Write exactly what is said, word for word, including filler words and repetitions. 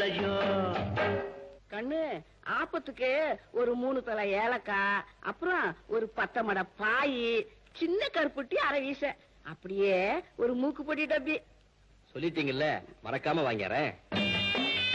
இல்லையோ. கண்ணு ஆப்பத்துக்கு ஒரு மூணு தலை ஏலக்காய், அப்புறம் ஒரு பத்து மட பாய், சின்ன கருப்புட்டி அரை வீச, அப்படியே ஒரு மூக்குப்பொடி டப்பி. சொல்லிட்டீங்கல்ல, மறக்காம வாங்கிறேன்.